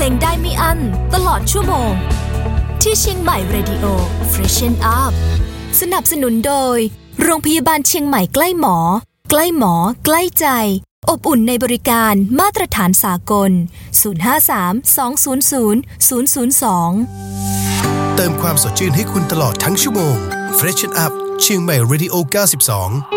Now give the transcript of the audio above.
ลงได้ไม่อั้นตลอดชั่วโมงที่เชียงใหม่ Radio Freshen Up สนับสนุนโดยโรงพยาบาลเชียงใหม่ใกล้หมอใกล้หมอใกล้ใจอบอุ่นในบริการมาตรฐานสากล053-200-002 เติมความสดชื่นให้คุณตลอดทั้งชั่วโมง Freshen Up เชียงใหม่ Radio 92